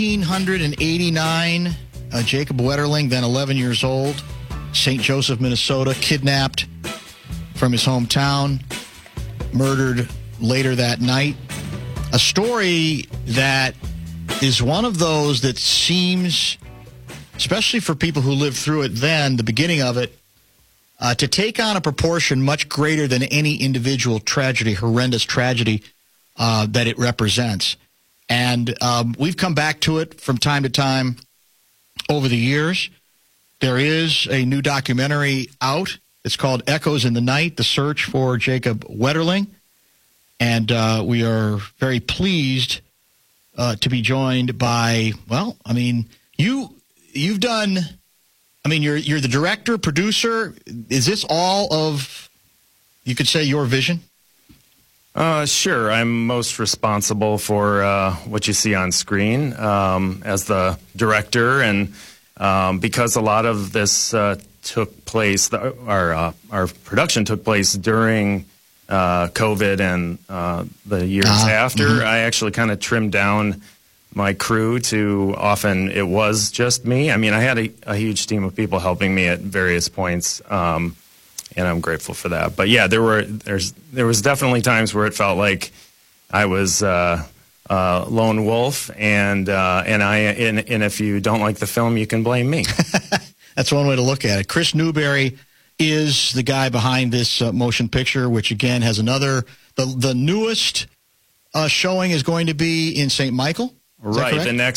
1989, Jacob Wetterling, then 11 years old, St. Joseph, Minnesota, kidnapped from his hometown, murdered later that night. A story that is one of those that seems, especially for people who lived through it then, the beginning of it, to take on a proportion much greater than any individual tragedy, horrendous tragedy that it represents. And we've come back to it from time to time over the years. There is a new documentary out. It's called Echoes in the Night, The Search for Jacob Wetterling. And we are very pleased to be joined by, well, I mean, you've done, I mean, you're the director, producer. Is this all of, you could say, your vision? Sure. I'm most responsible for what you see on screen as the director, and because a lot of this took place, our production took place during COVID and the years after. Mm-hmm. I actually kind of trimmed down my crew to often it was just me. I mean, I had a huge team of people helping me at various points. And I'm grateful for that. But yeah, there was definitely times where it felt like I was lone wolf, and if you don't like the film, you can blame me. That's one way to look at it. Chris Newberry is the guy behind this motion picture, which again has another. The newest showing is going to be in St. Michael. Right.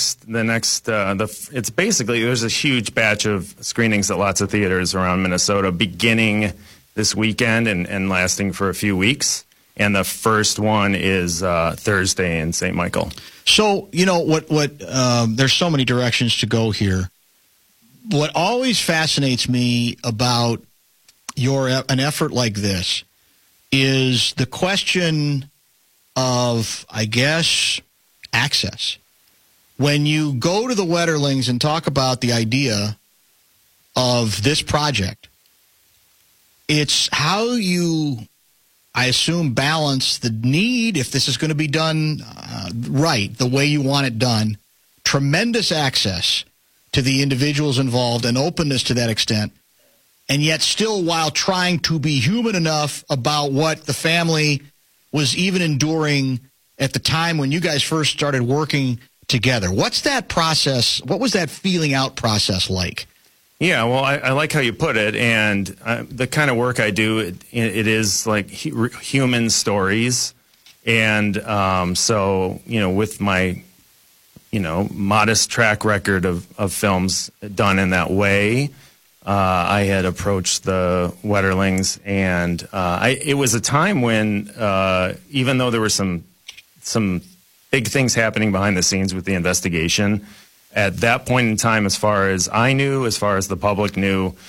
It's basically, there's a huge batch of screenings at lots of theaters around Minnesota beginning this weekend and lasting for a few weeks. And the first one is Thursday in St. Michael. So, you know, there's so many directions to go here. What always fascinates me about an effort like this is the question of, I guess, access. When you go to the Wetterlings and talk about the idea of this project, it's how you, I assume, balance the need, if this is going to be done right, the way you want it done, tremendous access to the individuals involved and openness to that extent, and yet still while trying to be human enough about what the family was even enduring at the time when you guys first started working together. What's that process? What was that feeling out process like? Yeah, well, I like how you put it, and the kind of work I do, it is like human stories, and so, you know, with my, you know, modest track record of films done in that way, I had approached the Wetterlings, and it was a time when, even though there were some big things happening behind the scenes with the investigation, at that point in time, as far as I knew, as far as the public knew,